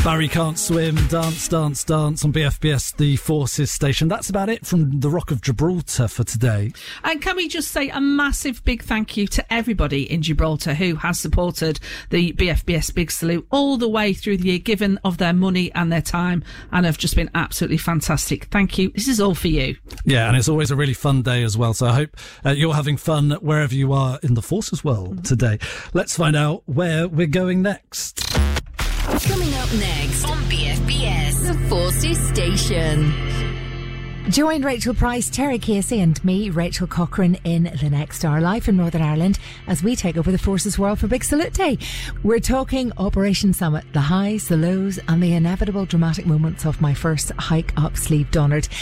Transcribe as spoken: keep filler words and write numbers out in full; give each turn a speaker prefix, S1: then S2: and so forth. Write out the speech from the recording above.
S1: Barry Can't Swim, Dance, Dance, Dance on B F B S, the Forces station. That's about it from the Rock of Gibraltar for today.
S2: And can we just say a massive big thank you to everybody in Gibraltar who has supported the B F B S Big Salute all the way through the year, given of their money and their time, and have just been absolutely fantastic. Thank you. This is all for you.
S1: Yeah, and it's always a really fun day as well. So I hope uh, you're having fun wherever you are in the Forces world mm-hmm. today. Let's find out where we're going next.
S3: Coming up next on B F B S, the Forces station.
S4: Join Rachel Price, Terry Casey and me, Rachel Cochrane, in the next hour, live from Northern Ireland, as we take over the Forces world for Big Salute Day. We're talking Operation Summit, the highs, the lows and the inevitable dramatic moments of my first hike up Slieve Donard.